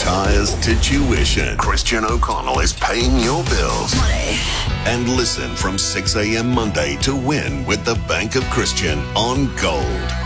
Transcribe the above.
tires to tuition, Christian O'Connell is paying your bills. Money. And listen from 6 a.m. Monday to win with the Bank of Christian on Gold.